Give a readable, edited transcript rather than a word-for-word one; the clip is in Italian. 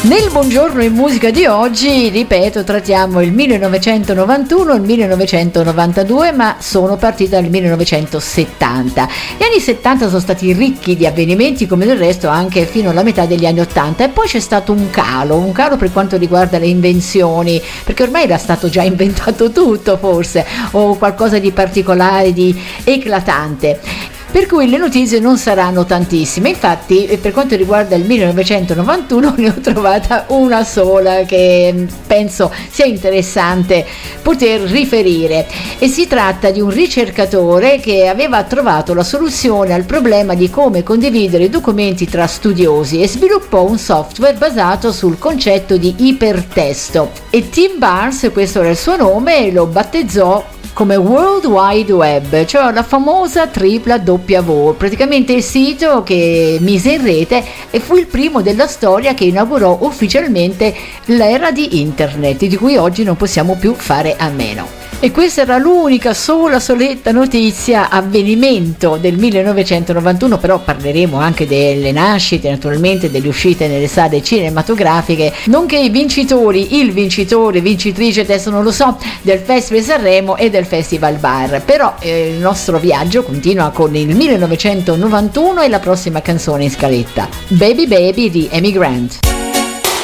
Nel Buongiorno in musica di oggi, ripeto, trattiamo il 1991 e il 1992, ma sono partita dal 1970. Gli anni 70 sono stati ricchi di avvenimenti, come del resto anche fino alla metà degli anni 80, e poi c'è stato un calo per quanto riguarda le invenzioni, perché ormai era stato già inventato tutto forse, o qualcosa di particolare, di eclatante. Per cui le notizie non saranno tantissime. Infatti, per quanto riguarda il 1991 ne ho trovata una sola che penso sia interessante poter riferire, e si tratta di un ricercatore che aveva trovato la soluzione al problema di come condividere documenti tra studiosi e sviluppò un software basato sul concetto di ipertesto, e Tim Barnes, questo era il suo nome, lo battezzò come World Wide Web, cioè la famosa tripla W, praticamente il sito che mise in rete e fu il primo della storia che inaugurò ufficialmente l'era di internet, di cui oggi non possiamo più fare a meno. E questa era l'unica soletta notizia, avvenimento del 1991, però parleremo anche delle nascite, naturalmente delle uscite nelle sale cinematografiche, nonché i vincitori, vincitrice, adesso non lo so, del Festival Sanremo e del Festival Bar. Però il nostro viaggio continua con il 1991 e la prossima canzone in scaletta, Baby Baby di Amy Grant.